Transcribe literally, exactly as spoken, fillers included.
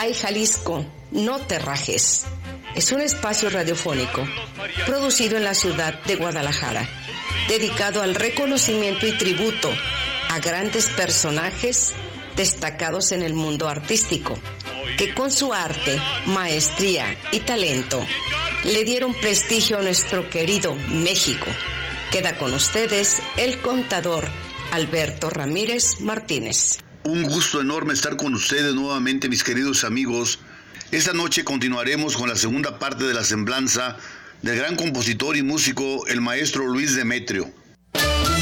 Ay, Jalisco, no te rajes. Es un espacio radiofónico producido en la ciudad de Guadalajara, dedicado al reconocimiento y tributo a grandes personajes destacados en el mundo artístico, que con su arte, maestría y talento le dieron prestigio a nuestro querido México. Queda con ustedes el contador Alberto Ramírez Martínez. Un gusto enorme estar con ustedes nuevamente, mis queridos amigos. Esta noche continuaremos con la segunda parte de la semblanza del gran compositor y músico, el maestro Luis Demetrio.